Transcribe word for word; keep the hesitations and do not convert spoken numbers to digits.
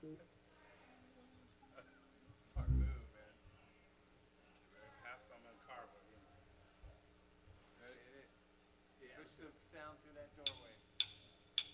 Smart move, man. Have some in the car, but you know. Ready? Hit it. Push the sound through that door.